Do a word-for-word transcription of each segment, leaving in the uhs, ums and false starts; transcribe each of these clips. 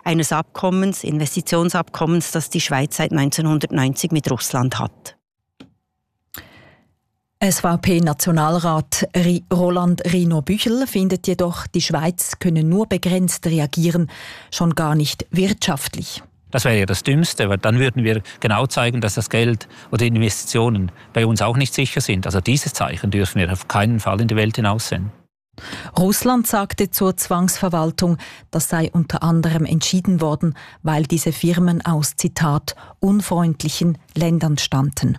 eines Abkommens, Investitionsabkommens, das die Schweiz seit neunzehnhundertneunzig mit Russland hat. S V P-Nationalrat Roland Rino Büchel findet jedoch, die Schweiz könne nur begrenzt reagieren, schon gar nicht wirtschaftlich. Das wäre ja das Dümmste, weil dann würden wir genau zeigen, dass das Geld oder Investitionen bei uns auch nicht sicher sind. Also dieses Zeichen dürfen wir auf keinen Fall in die Welt hinaussenden. Russland sagte zur Zwangsverwaltung, das sei unter anderem entschieden worden, weil diese Firmen aus, Zitat, unfreundlichen Ländern stammten.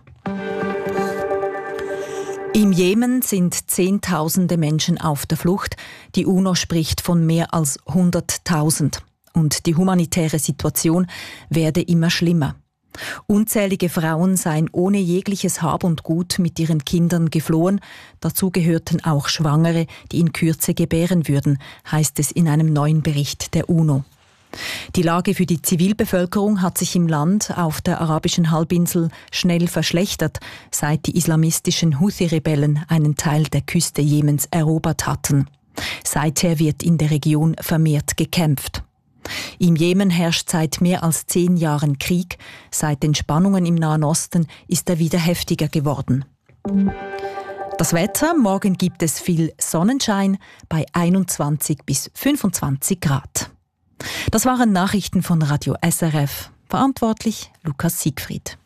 Im Jemen sind Zehntausende Menschen auf der Flucht. Die UNO spricht von mehr als hunderttausend. Und die humanitäre Situation werde immer schlimmer. Unzählige Frauen seien ohne jegliches Hab und Gut mit ihren Kindern geflohen. Dazu gehörten auch Schwangere, die in Kürze gebären würden, heißt es in einem neuen Bericht der UNO. Die Lage für die Zivilbevölkerung hat sich im Land auf der arabischen Halbinsel schnell verschlechtert, seit die islamistischen Houthi-Rebellen einen Teil der Küste Jemens erobert hatten. Seither wird in der Region vermehrt gekämpft. Im Jemen herrscht seit mehr als zehn Jahren Krieg. Seit den Spannungen im Nahen Osten ist er wieder heftiger geworden. Das Wetter: Morgen gibt es viel Sonnenschein bei einundzwanzig bis fünfundzwanzig Grad. Das waren Nachrichten von Radio S R F. Verantwortlich Lukas Siegfried.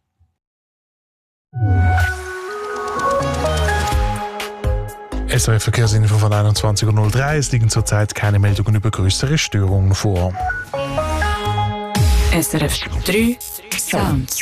S R F-Verkehrsinfo von einundzwanzig Uhr null drei. Es liegen zurzeit keine Meldungen über größere Störungen vor. S R F drei Sounds.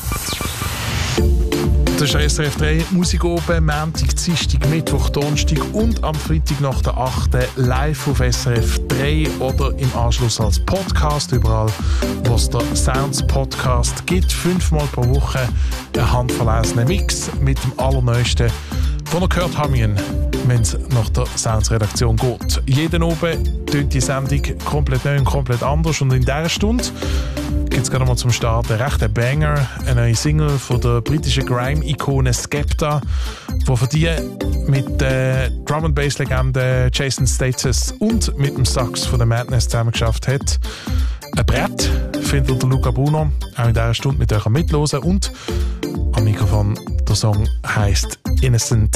Das ist S R F drei Musik oben, Montag, Dienstag, Mittwoch, Donnerstag und am Freitag nach der achten live auf S R F drei oder im Anschluss als Podcast, überall, wo es der Sounds Podcast gibt. Fünfmal pro Woche ein handverlesener Mix mit dem Allerneuesten, den ihr gehört habt, wenn es nach der Sounds-Redaktion geht. Jeden oben tönt die Sendung komplett neu und komplett anders. Und in dieser Stunde gibt es gerade mal zum Start einen rechten Banger, eine neue Single von der britischen Grime-Ikone Skepta, die für die mit der Drum-and-Bass-Legende Jason Statham und mit dem Sax von der Madness zusammengeschafft hat. Ein Brett findet der Luca Bruno auch in dieser Stunde mit euch mitlosen. Und am Mikrofon der Song heisst Innocent.